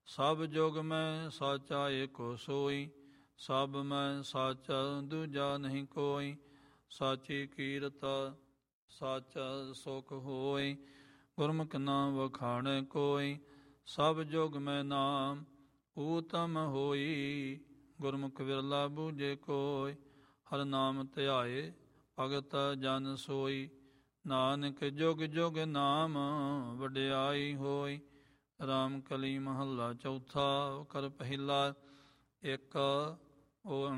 ਸਭ ਜੁਗ ਮੈਂ ਸਾਚਾ ਏਕੋ ਸੋਈ, ਸਭ ਮੈਂ ਸਾਚਾ ਦੂਜਾ ਨਹੀਂ ਕੋਈ। ਸਾਚੀ ਕੀਰਤ ਸਾਚਾ ਸੁਖ ਹੋਈ, ਗੁਰਮੁਖ ਨਾਮ ਵਖਾਣੈ ਕੋਈ। ਸਭ ਜੁਗ ਮੈਂ ਨਾਮ ਊਤਮ ਹੋਈ, ਗੁਰਮੁਖ ਵਿਰਲਾ ਬੂਝੇ ਕੋਈ। ਹਰ ਨਾਮ ਧਿਆਏ ਭਗਤ ਜਨ ਸੋਈ, ਨਾਨਕ ਜੁਗ ਜੁਗ ਨਾਮ ਵਡਿਆਈ ਹੋਈ। ਰਾਮ ਕਲੀ ਮਹੱਲਾ ਚੌਥਾ। ਕਰ ਪਹਿਲਾ। ਇੱਕ ਓ